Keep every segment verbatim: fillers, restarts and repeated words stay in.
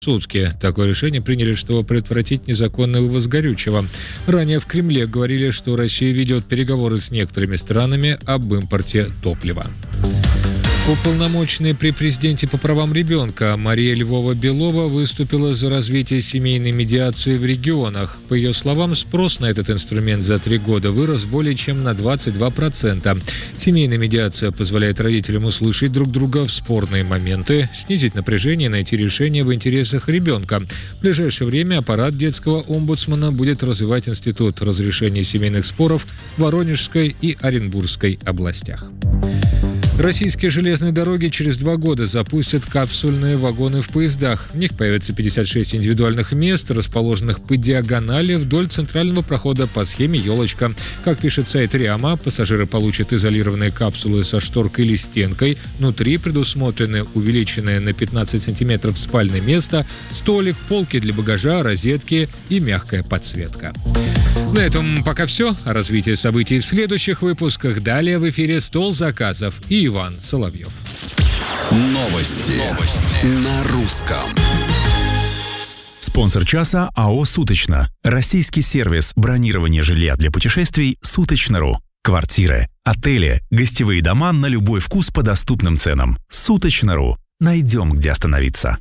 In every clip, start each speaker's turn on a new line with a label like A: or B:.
A: сутки. Такое решение приняли, чтобы предотвратить незаконный вывоз горючего. Ранее в Кремле говорили, что Россия ведет переговоры с некоторыми странами об импорте топлива. Уполномоченная при президенте по правам ребенка Мария Львова-Белова выступила за развитие семейной медиации в регионах. По ее словам, спрос на этот инструмент за три года вырос более чем на двадцать два процента. Семейная медиация позволяет родителям услышать друг друга в спорные моменты, снизить напряжение и найти решение в интересах ребенка. В ближайшее время аппарат детского омбудсмана будет развивать институт разрешения семейных споров в Воронежской и Оренбургской областях. Российские железные дороги через два года запустят капсульные вагоны в поездах. В них появится пятьдесят шесть индивидуальных мест, расположенных по диагонали вдоль центрального прохода по схеме «Елочка». Как пишет сайт РИАМа, пассажиры получат изолированные капсулы со шторкой или стенкой. Внутри предусмотрены увеличенное на пятнадцать сантиметров спальное место, столик, полки для багажа, розетки и мягкая подсветка. На этом пока все. О развитии событий в следующих выпусках. Далее в эфире «Стол заказов» и Иван Соловьев.
B: Новости. Новости. На русском.
C: Спонсор часа АО «Суточно». Российский сервис бронирования жилья для путешествий «Суточно.ру». Квартиры, отели, гостевые дома на любой вкус по доступным ценам. «Суточно.ру». Найдем, где остановиться.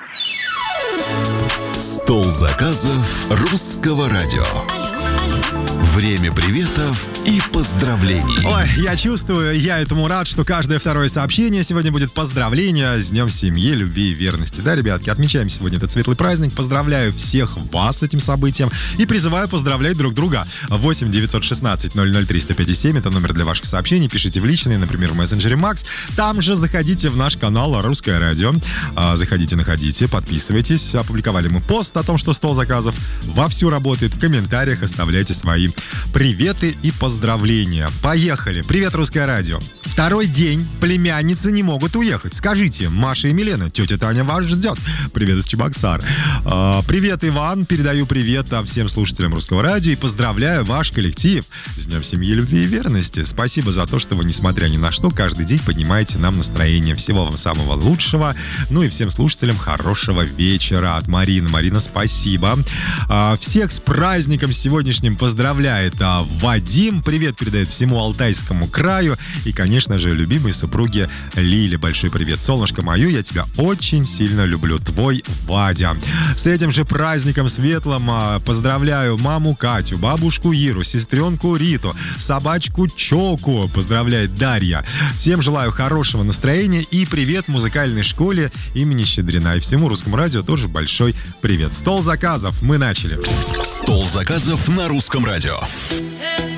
B: Стол заказов русского радио. Время приветов и поздравлений.
D: Ой, я чувствую, я этому рад, что каждое второе сообщение сегодня будет поздравление с Днем семьи, любви и верности. Да, ребятки, отмечаем сегодня этот светлый праздник. Поздравляю всех вас с этим событием и призываю поздравлять друг друга. восемь девятьсот шестнадцать ноль ноль три сто пятьдесят семь это номер для ваших сообщений. Пишите в личные, например, в мессенджере Макс. Там же заходите в наш канал «Русское радио». Заходите, находите, подписывайтесь. Опубликовали мы пост о том, что стол заказов вовсю работает. В комментариях оставляйте свои приветы и поздравления. Поехали. Привет, Русское радио. Второй день племянницы не могут уехать. Скажите, Маша и Милена, тетя Таня вас ждет. Привет из Чебоксар. А, привет, Иван. Передаю привет всем слушателям Русского радио и поздравляю ваш коллектив с Днем семьи, любви и верности. Спасибо за то, что вы, несмотря ни на что, каждый день поднимаете нам настроение. Всего вам самого лучшего. Ну и всем слушателям хорошего вечера. От Марины. Марина, спасибо. А, всех с праздником сегодняшним поздравляет а, Вадим. Привет передает всему Алтайскому краю. И, конечно же, любимой супруге Лиле. Большой привет, солнышко мое. Я тебя очень сильно люблю. Твой Вадя. С этим же праздником светлым а, поздравляю маму Катю, бабушку Иру, сестренку Риту, собачку Чоку. Поздравляет Дарья. Всем желаю хорошего настроения и привет музыкальной школе имени Щедрина. И всему Русскому радио тоже большой привет. Стол заказов. Мы начали.
B: Стол заказов на Русском радио.